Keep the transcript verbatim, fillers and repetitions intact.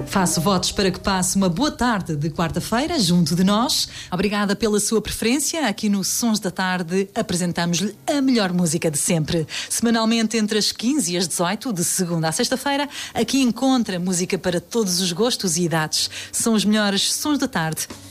Faço votos para que passe uma boa tarde de quarta-feira junto de nós. Obrigada pela sua preferência. Aqui no Sons da Tarde apresentamos-lhe a melhor música de sempre. Semanalmente entre as quinze e as dezoito, de segunda à sexta-feira, aqui encontra música para todos os gostos e idades. São os melhores Sons da Tarde